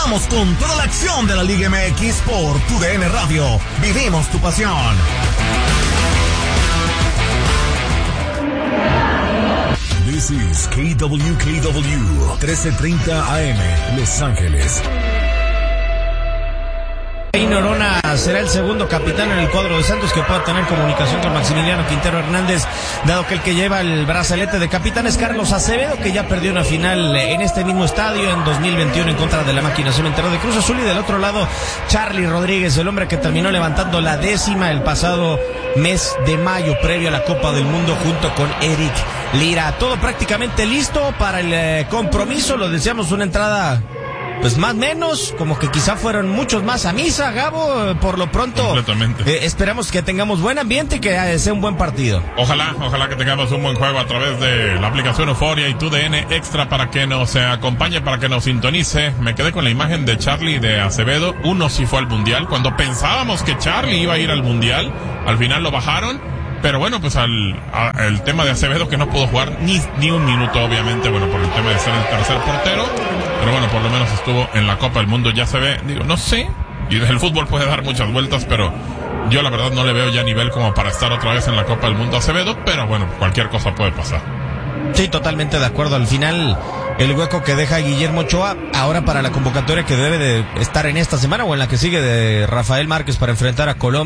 Vamos con toda la acción de la Liga MX por TUDN Radio. Vivimos tu pasión. This is KWKW 1330 AM, Los Ángeles. Norona será el segundo capitán en el cuadro de Santos que pueda tener comunicación con Maximiliano Quintero Hernández, dado que el que lleva el brazalete de capitán es Carlos Acevedo, que ya perdió una final en este mismo estadio en 2021 en contra de la máquina cementera de Cruz Azul. Y del otro lado, Charly Rodríguez, el hombre que terminó levantando la 10ª el pasado mes de mayo previo a la Copa del Mundo junto con Eric Lira. Todo prácticamente listo para el compromiso. Lo deseamos una entrada pues más o menos, como que quizá fueron muchos más a misa, Gabo. Por lo pronto esperamos que tengamos buen ambiente y que sea un buen partido. Ojalá que tengamos un buen juego a través de la aplicación Euforia y TUDN Extra para que nos acompañe, para que nos sintonice. Me quedé con la imagen de Charly y de Acevedo. Uno sí fue al Mundial, cuando pensábamos que Charly iba a ir al Mundial, al final lo bajaron. Pero bueno, pues el tema de Acevedo, que no pudo jugar ni un minuto, obviamente, bueno, por el tema de ser el tercer portero. Pero bueno, por lo menos estuvo en la Copa del Mundo. Ya se ve, digo, no sé, y el fútbol puede dar muchas vueltas, pero yo la verdad no le veo ya nivel como para estar otra vez en la Copa del Mundo Acevedo. Pero bueno, cualquier cosa puede pasar. Sí, totalmente de acuerdo. Al final, el hueco que deja Guillermo Ochoa ahora para la convocatoria que debe de estar en esta semana o en la que sigue de Rafael Márquez para enfrentar a Colombia.